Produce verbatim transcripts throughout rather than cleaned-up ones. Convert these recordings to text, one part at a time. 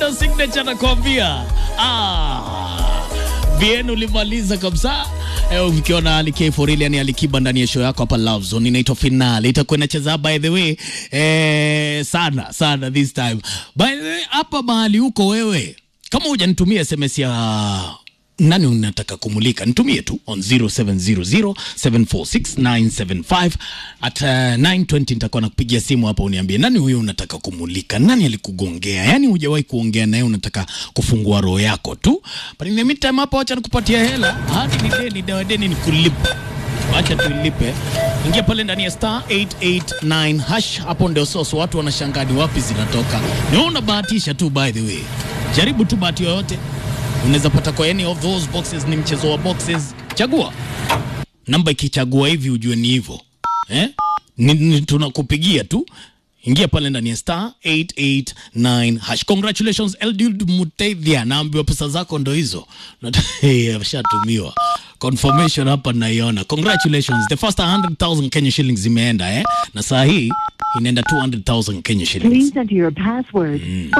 Producer Signature anakuambia ah, Bien ulimaliza kabisa. Eh, ukiona Ali K for real, yani Alikiba ndani ya show yako hapa Love Zone inaitwa Finale. Itakuwa inacheza by the way eh, sana sana this time. By the way, hapa mahali huko wewe, kama hujanitumia S M S ya nani unataka kumulika, nitumie tu on zero seven zero zero seven four six nine seven five. At uh, nine twenty nitakuwa nakupigia simu hapa uniambie nani huyo unataka kumulika, nani alikugongea, yani hujawahi kuongea naye unataka kufungua roho yako tu. But in the meantime hapa acha nikupatia hela, hadi ni deni dawa deni ni kulipa. Acha tulipe. Ingia pale ndani ya star eight eight nine hash, hapo ndio source watu wanashangaa ni wapi zinatoka. Ni unabahatisha tu by the way. Jaribu tu bahati yoyote. Unaweza pata kwa any of those boxes, ni mchezo wa boxes. Chagua namba, ikichagua hivi ujue ni hivyo. Eh? Ni, ni tunakupigia tu. Ingia pale ndani ya star eight eight nine hash. Congratulations Eldud Muteithia, naambiwa pesa zako ndo hizo. Ameshatumiwa. Confirmation hapa naiona. Congratulations. The first one hundred thousand Kenya shillings zimeenda eh. Na saa hii inaenda two hundred thousand Kenya shillings. Please enter your password. Mm.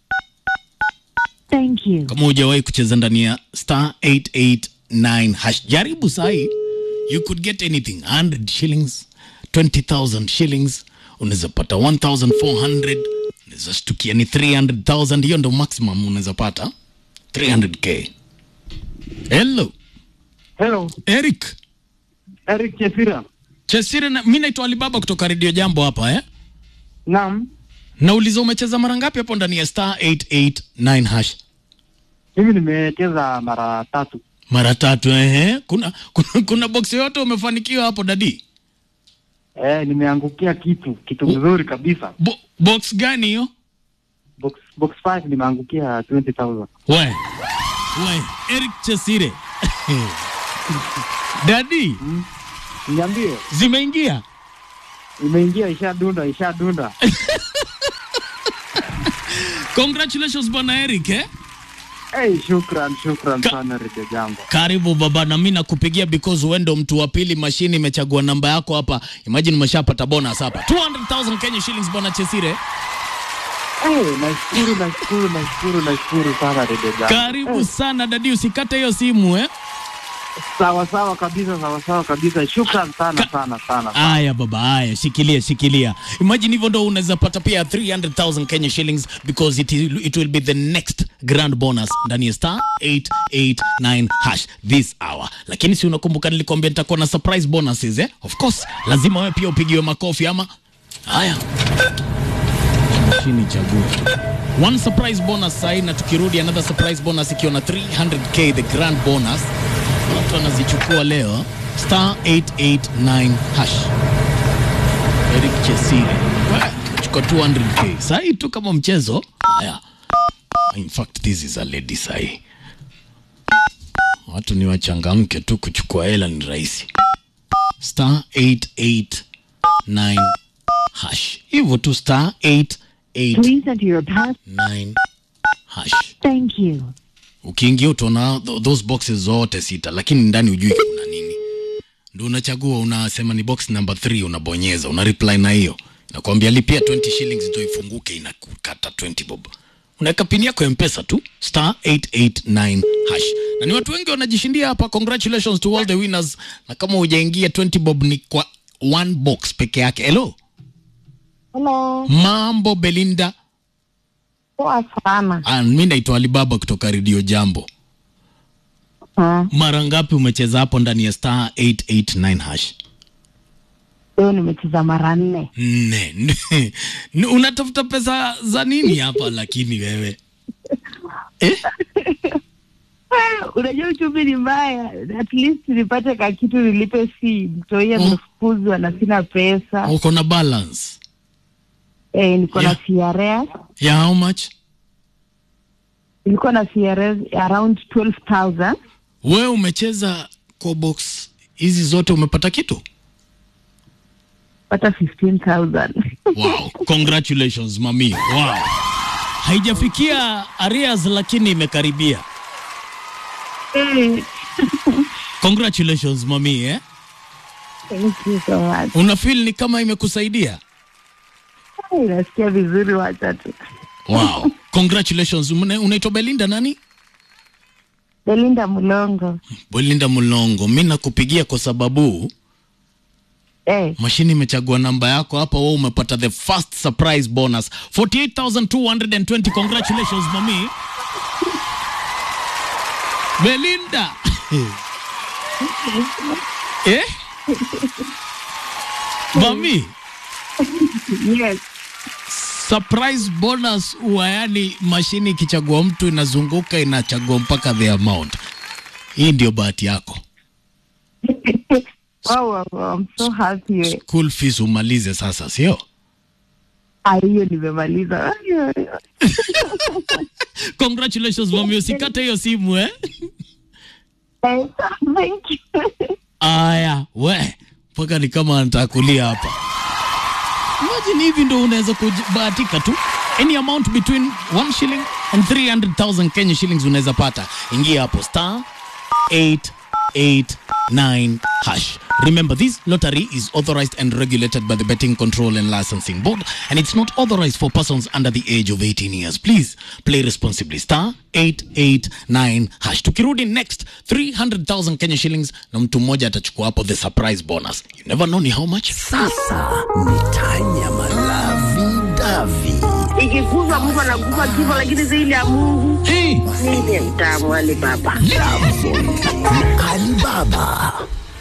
Thank you. Kama hujawahi kucheza ndani ya star eight eight nine hash, jaribu sahi. You could get anything. one hundred shillings, twenty thousand shillings, unaweza pata one thousand four hundred, unaweza shtukia ni three hundred thousand. Hiyo ndo maximum unaweza pata, three hundred K. Hello. Hello. Eric. Eric Chesira. Chesira, na mimi naitwa Alibaba kutoka Radio Jambo hapa eh. Naam. Nauliza umecheza mara ngapi hapo ndani ya star eight eight nine hash? Mimi nimecheza mara tatu. Mara tatu eh. Kuna kuna, kuna box yote umefanikiwa hapo dadi? Eh, nimeangukia kitu, kitu mzuri kabisa. Bo, box gani hiyo? Box box five nimeangukia twenty thousand. We. We, Eric Chesire. Dadi, Hmm? Niambie. Zimeingia? Imeingia, ishadunda, ishadunda. Congratulations bwana Eric eh? Hey, shukran, shukran Ka sana Radio Jambo. Karibu baba, na mimi nakupigia because wewe ndo mtu wa pili, mashini imechagua namba yako hapa. Imagine umeshapata bonus hapa. two hundred thousand Kenya shillings bwana Chesire. Hey, nashukuru, nashukuru, nashukuru, nashukuru sana Radio Jambo. Karibu hey sana dadi, usikate hiyo simu eh? Sawa sawa kabisa, sawa sawa kabisa. Shukran sana Ka sana sana. Aya baba, aya shikilia shikilia. Imagine hivyo ndo unaweza pata pia three hundred thousand Kenya shillings because it, it will be the next grand bonus ndani ya star eight eight nine hash this hour. Lakini si unakumbuka nilikwambia nitakuwa na surprise bonuses eh? Of course, lazima wewe pia upigiwe makofi ama. Haya. Chini chagua. One surprise bonus sahi, na tukirudi another surprise bonus ikiwa na three hundred K the grand bonus. Watu wanazichukua leo star eight eight nine hash. Eric Chesire chukua two hundred K sahi tu kama mchezo. Haya, in fact this is a lady sahi. Watu ni wachangamke tu, kuchukua hela ni rahisi. Star eight eight nine hash, hivyo tu star eight eight nine hash. Thank you. Ukiingia utaona those boxes zote sita, lakini ndani hujui kuna nini. Ndio unachagua, unasema ni box number three, unabonyeza, una reply na hiyo. Nakwambia lipia twenty shillings ndio ifunguke, inakukata twenty bob. Unaweka pin yako ya M-Pesa tu star eight eight nine hash. Na ni watu wengi wanajishindia hapa. Congratulations to all the winners. Na kama hujaingia twenty bob ni kwa one box peke yake. Hello. Hello. Mambo Belinda. Poa sana. Ah, mimi naitwa Alibaba kutoka Radio Jambo. Ha. Mara ngapi umecheza hapo ndani ya star eight eight nine hash? Leo nimecheza mara nne. Nne. Unatafuta pesa za nini hapa lakini wewe? Eh? Unajua uchumi ni mbaya. At least nipate ka kitu nilipe fee. Mtoia oh. Mfukuzwa na sina pesa. Uko na balance? Eh, niko na C R S. Yeah, how much? Niko na C R S around twelve thousand. Wewe umecheza kwa box hizi zote umepata kitu? Pata fifteen thousand. Wow, congratulations mami. Wow. Haijafikia arrears lakini imekaribia. Eh. Congratulations mami eh? Thank you so much. Una feel ni kama imekusaidia? Nasikia vizuri wacha tu. Wow. Congratulations. Una- Unaitwa Belinda nani? Belinda Mulongo. Belinda Mulongo. Mimi nakupigia kwa sababu Eh, mashini imechagua namba yako hapa, wewe umepata the first surprise bonus forty-eight thousand two hundred twenty. Congratulations mami. Belinda. eh? Mami, yes. surprise bonus huwa yani mashini ikichagua mtu inazunguka inachagua mpaka the amount. Hii ndio bahati yako. Wow, wow, wow, I'm so happy. School fees umalize sasa, sio? Ah, hiyo nimemaliza. Ay, ay, ay. Congratulations mami, usikate hiyo simu eh? Eh, thank you. Aya, we, mpaka ni kama nitakulia hapa. Imagine hivi ndo unaweza kubahatika tu. Any amount between one shilling and three hundred thousand Kenya shillings unaweza pata. Ingia hapo star eight eight nine hash. Remember, this lottery is authorized and regulated by the Betting Control and Licensing Board, and it's not authorized for persons under the age of eighteen years. Please play responsibly. Star eight eight nine hash. Tukirudi next, three hundred thousand Kenya shillings na mtu mmoja atachukua hapo the surprise bonus. You never know ni how much. Sasa ni Tanya Malavi Davi. Ikikuza Mungu anakupa kifo, lakini zaidi ya Mungu. Hey. Mimi mtamu wale baba. Alibaba.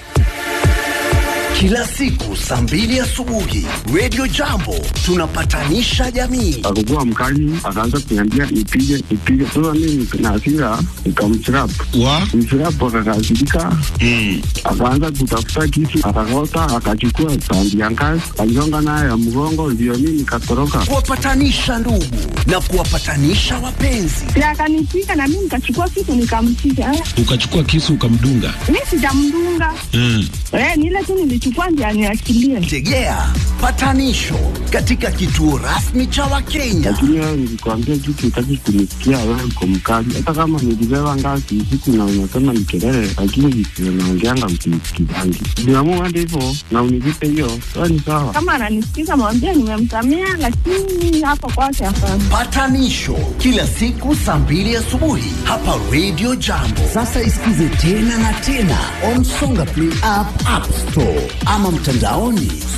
Kila siku saa mbili asubuhi Radio Jambo tunapatanisha jamii. Alikuwa mkali, akaanza kuniambia nipige nipige. Sasa mimi na hasira nikamchirap. Wa? Mchirap akakasirika. Mm. Akaanza kutafuta kisu, akakota, akachukua sandi ya ngazi, aligonga nayo ya mgongo, ndio mimi nikatoroka. Kuwapatanisha ndugu na kuwapatanisha wapenzi. Ya akanipiga na mimi nikachukua kitu nikampiga. Eh, Ukachukua kisu ukamdunga. mimi sijamdunga. Mm. Eh, nile tu nilichukua ndio aniachilie. Tegea patanisho katika kituo rasmi cha Wakenya. Lakini wewe nilikwambia kitu, utaki kunisikia, wewe uko mkali. Hata kama nilibeba ngazi usiku na unasema ni kelele, lakini vitu naongeanga msikiangi. Niamua hadi hivyo na univipe hiyo, wewe ni sawa. Kama ananisikiza mwambie nimemsamea, lakini hapo kwake hapana. Patanisho kila siku saa mbili asubuhi hapa Radio Jambo. Sasa isikize tena na tena on Songa Play app, App Store ama mtandaoni